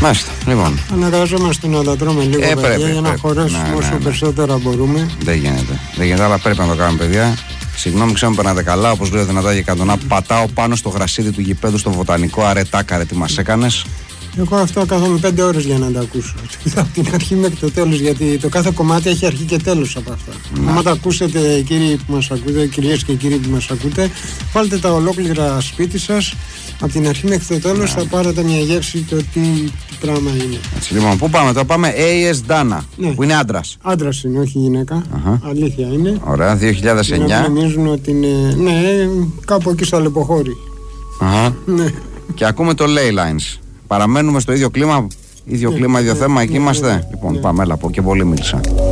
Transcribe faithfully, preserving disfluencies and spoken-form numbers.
Μάλιστα, λοιπόν. Αναγκαζόμαστε να τα τρώμε λίγο ε, παιδιά, πρέπει, για πρέπει. να χωρέσουμε ναι, όσο ναι, ναι. περισσότερα μπορούμε. Δεν γίνεται. Δεν γίνεται, αλλά πρέπει να το κάνουμε, παιδιά. Συγγνώμη, ξέρω να περνάτε καλά. Όπως λέω δυνατά και καντονά, πατάω πάνω στο γρασίδι του γηπέδου στο βοτανικό. Αρετάκαρε, τι μας έκανες. Εγώ αυτό κάθομαι πέντε ώρες για να τα ακούσω. Από την αρχή μέχρι το τέλος, γιατί το κάθε κομμάτι έχει αρχή και τέλος από αυτά. Ναι. Αν τα ακούσετε, κύριοι που μας ακούτε, κυρίες και κύριοι που μας ακούτε, βάλτε τα ολόκληρα σπίτι σας. Από την αρχή μέχρι το τέλος ναι. θα πάρετε μια γεύση το τι, τι πράγμα είναι. Έτσι, λοιπόν, πού πάμε τώρα, πάμε έι ες Dana, ναι. που είναι άντρας. Άντρας είναι, όχι γυναίκα. Uh-huh. Αλήθεια είναι. Ωραία, δύο χιλιάδες εννιά. Να νομίζουν ότι είναι. Ναι, κάπου εκεί στο Αλεποχώρι. Uh-huh. Ναι. Και ακούμε το Leylines. Παραμένουμε στο ίδιο κλίμα, ίδιο ναι, κλίμα, ίδιο ναι, θέμα, ναι, εκεί ναι, είμαστε. ναι, Λοιπόν, ναι. πάμε, έλα, από και πολύ μίλησα.